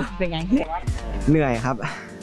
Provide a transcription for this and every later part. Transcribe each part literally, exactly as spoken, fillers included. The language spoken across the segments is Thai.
เป็นไงเหนื่อยครับ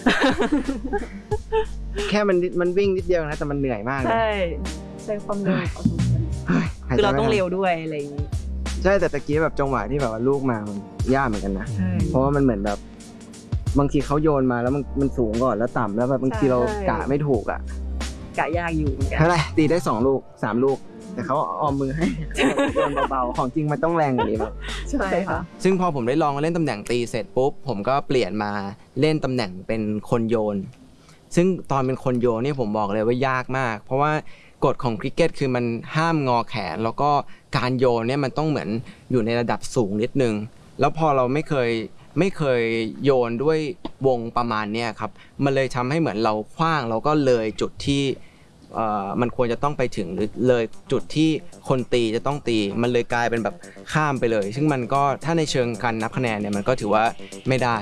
แค่มันมันวิ่งนิดเดียวนะแต่มันเหนื่อยมากเลยใช่ใช้ความเร็วพอสมควรหยใจคือเราต้องไม่ทันเร็วด้วยอะไรอย่างนี้ใช่แต่ตะกี้แบบจังหวะที่แบบว่าลูกมามันยากเหมือนกันนะใช่เพราะว่ามันเหมือนแบบบางทีเขาโยนมาแล้วมันมันสูงก่อนแล้วต่ำแล้วแบบบางทีเรากะไม่ถูกอ่ะกะยากอยู่เหมือนกันเท่าไหร่ตีได้สองลูกสามลูก แต่เขาออมมือให้ โยนเบาๆของจริงมันต้องแรงกว่านี้แบบใช่ค่ะซึ่งพอผมได้ลองเล่นตำแหน่งตีเสร็จปุ๊บผมก็เปลี่ยนมาเล่นตำแหน่งเป็นคนโยน ซึ่งตอนเป็นคนโยนนี่ผมบอกเลยว่ายากมาก เพราะว่ากฎของคริกเก็ตคือมันห้ามงอแขนแล้วก็การโยนเนี่ยมันต้องเหมือนอยู่ในระดับสูงนิดนึงแล้วพอเราไม่เคยไม่เคยโยนด้วยวงประมาณเนี้ยครับมันเลยทำให้เหมือนเราขว้างแล้วก็เลยจุดที่เอ่อมันควรจะต้องไปถึงหรือเลยจุดที่คนตีจะต้องตีมันเลยกลายเป็นแบบข้ามไปเลย ซึ่งมันก็ถ้าในเชิงการนับคะแนนเนี่ยมันก็ถือว่าไม่ได้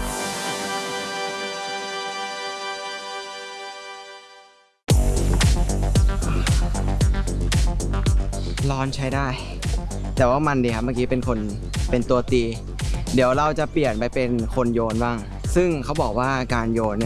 ร้อนใช้ได้ แต่ว่ามันดีครับเมื่อกี้เป็นคนเป็นตัวตี เดี๋ยวเราจะเปลี่ยนไปเป็นคนโยนบ้าง ซึ่งเขาบอกว่าการโยนเนี่ย